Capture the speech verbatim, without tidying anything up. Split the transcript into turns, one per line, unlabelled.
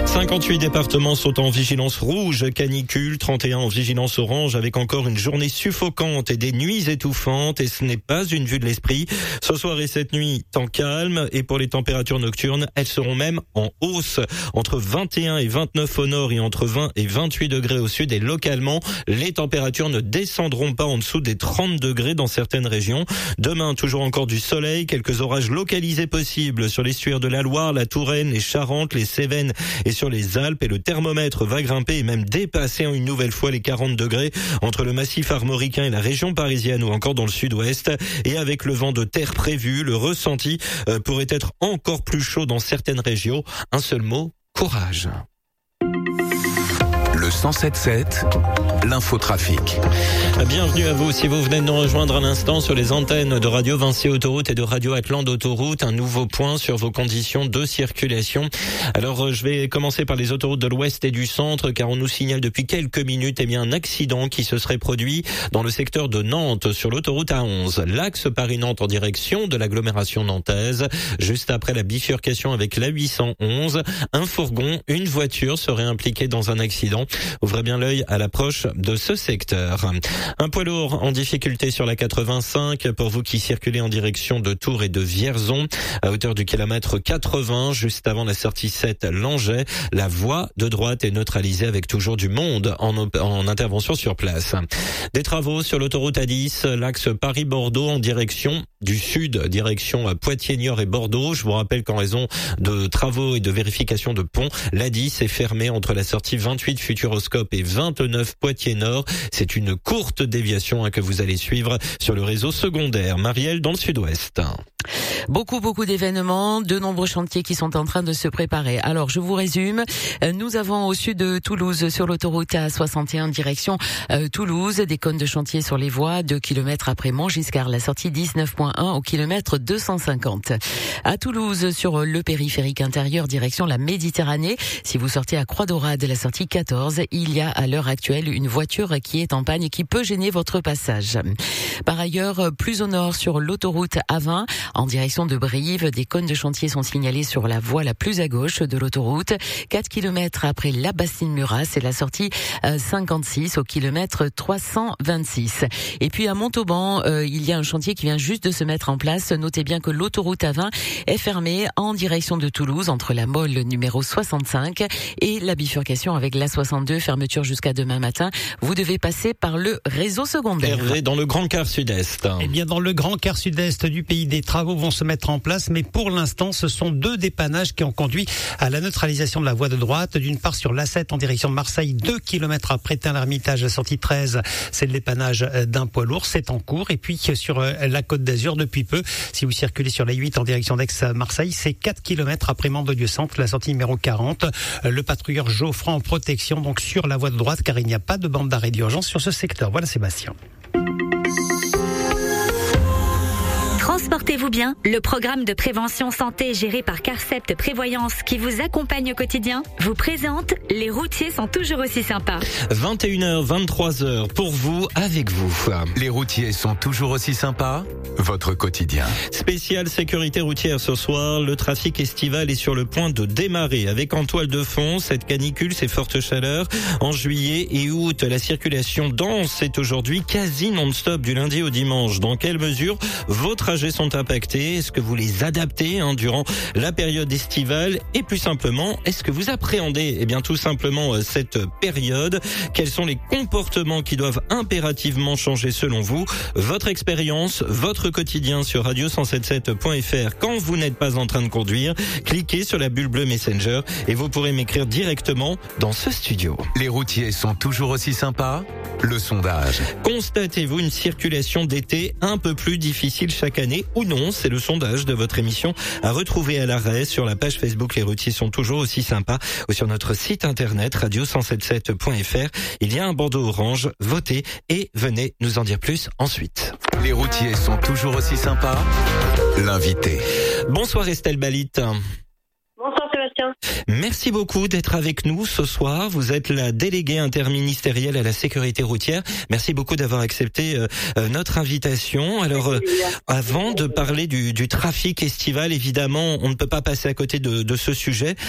cinquante-huit départements sont en vigilance rouge, canicule, trente et un en vigilance orange, avec encore une journée suffocante et des nuits étouffantes, et ce n'est pas une vue de l'esprit. Ce soir et cette nuit, temps calme, et pour les températures nocturnes, elles seront même en hausse, entre vingt et un et vingt-neuf au nord et entre vingt et vingt-huit degrés au sud, et localement, les températures ne descendront pas en dessous des trente degrés dans certaines régions. Demain, toujours encore du soleil, quelques orages localisés possibles sur l'estuaire de la Loire, la Touraine, les Charentes, les Cévennes et sur les Alpes, et le thermomètre va grimper et même dépasser une nouvelle fois les quarante degrés entre le massif armoricain et la région parisienne ou encore dans le sud-ouest. Et avec le vent de terre prévu, le ressenti pourrait être encore plus chaud dans certaines régions. Un seul mot, courage.
Le cent sept sept, l'infotrafic.
Bienvenue à vous si vous venez de nous rejoindre à l'instant sur les antennes de Radio Vinci Autoroute et de Radio Atlante Autoroute. Un nouveau point sur vos conditions de circulation. Alors je vais commencer par les autoroutes de l'ouest et du centre, car on nous signale depuis quelques minutes eh bien, un accident qui se serait produit dans le secteur de Nantes sur l'autoroute A onze. L'axe Paris-Nantes en direction de l'agglomération nantaise. Juste après la bifurcation avec l'A huit cent onze, un fourgon, une voiture serait impliquée dans un accident. Ouvrez bien l'œil à l'approche de ce secteur. Un poids lourd en difficulté sur la quatre-vingt-cinq pour vous qui circulez en direction de Tours et de Vierzon à hauteur du kilomètre quatre-vingts juste avant la sortie sept Langeais. La voie de droite est neutralisée avec toujours du monde en, op- en intervention sur place. Des travaux sur l'autoroute A dix, l'axe Paris-Bordeaux en direction du sud, direction Poitiers-Niort et Bordeaux. Je vous rappelle qu'en raison de travaux et de vérification de ponts, l'A dix est fermée entre la sortie vingt-huit Futuroscope et vingt-neuf Poitiers-Nord. C'est une courte déviation hein, que vous allez suivre sur le réseau secondaire. Marielle dans le sud-ouest.
Beaucoup, beaucoup d'événements, de nombreux chantiers qui sont en train de se préparer. Alors, je vous résume. Nous avons au sud de Toulouse, sur l'autoroute A soixante et un, direction euh, Toulouse, des cônes de chantier sur les voies, deux kilomètres après Montgiscard, la sortie dix-neuf virgule un au kilomètre deux cent cinquante. À Toulouse, sur le périphérique intérieur, direction la Méditerranée, si vous sortez à Croix-Daurade, la sortie quatorze, il y a à l'heure actuelle une voiture qui est en panne et qui peut gêner votre passage. Par ailleurs, plus au nord, sur l'autoroute A vingt, en direction de Brive, des cônes de chantier sont signalés sur la voie la plus à gauche de l'autoroute. quatre kilomètres après la Bastide-Murat, c'est la sortie cinquante-six au kilomètre trois cent vingt-six. Et puis à Montauban, euh, il y a un chantier qui vient juste de se mettre en place. Notez bien que l'autoroute A vingt est fermée en direction de Toulouse, entre la Mole numéro soixante-cinq et la bifurcation avec l'A soixante-deux, fermeture jusqu'à demain matin. Vous devez passer par le réseau secondaire.
Hervé, dans le Grand Quart Sud-Est.
Eh bien, dans le Grand Quart Sud-Est du pays, des travaux vont se mettre en place, mais pour l'instant, ce sont deux dépannages qui ont conduit à la neutralisation de la voie de droite. D'une part, sur l'A sept en direction de Marseille, deux kilomètres après Tain-l'Hermitage, sortie treize, c'est le dépannage d'un poids lourd, c'est en cours. Et puis, sur la Côte d'Azur, depuis peu, si vous circulez sur l'A huit en direction d'Aix-Marseille, c'est quatre kilomètres après Mandelieu-Centre, la sortie numéro quarante. Le patrouilleur Geoffroy en protection, donc sur la voie de droite, car il n'y a pas de bande d'arrêt d'urgence sur ce secteur. Voilà, Sébastien.
Transportez-vous bien, le programme de prévention santé géré par Carcept Prévoyance qui vous accompagne au quotidien vous présente Les routiers sont toujours aussi sympas.
vingt et une heures, vingt-trois heures pour vous, avec vous.
Les routiers sont toujours aussi sympas, votre quotidien.
Spéciale sécurité routière ce soir, le trafic estival est sur le point de démarrer avec en toile de fond cette canicule, ces fortes chaleurs. En juillet et août, la circulation dense est aujourd'hui quasi non-stop du lundi au dimanche. Dans quelle mesure vos trajets sont impactés? Est-ce que vous les adaptez hein, durant la période estivale? Et plus simplement, est-ce que vous appréhendez eh bien tout simplement euh, cette période? Quels sont les comportements qui doivent impérativement changer selon vous? Votre expérience, votre quotidien sur radio cent soixante-dix-sept point f r quand vous n'êtes pas en train de conduire. Cliquez sur la bulle bleue Messenger et vous pourrez m'écrire directement dans ce studio.
Les routiers sont toujours aussi sympas? Le sondage.
Constatez-vous une circulation d'été un peu plus difficile chaque année ou non? C'est le sondage de votre émission à retrouver à l'arrêt sur la page Facebook Les routiers sont toujours aussi sympas ou sur notre site internet radio cent soixante-dix-sept point f r. Il y a un bandeau orange, votez et venez nous en dire plus ensuite.
Les routiers sont toujours aussi sympas? L'invité.
Bonsoir Estelle Balit.
Bonsoir Sébastien.
Merci beaucoup d'être avec nous ce soir. Vous êtes la déléguée interministérielle à la sécurité routière. Merci beaucoup d'avoir accepté euh, notre invitation. Alors, euh, avant de parler du, du trafic estival, évidemment, on ne peut pas passer à côté de, de ce sujet.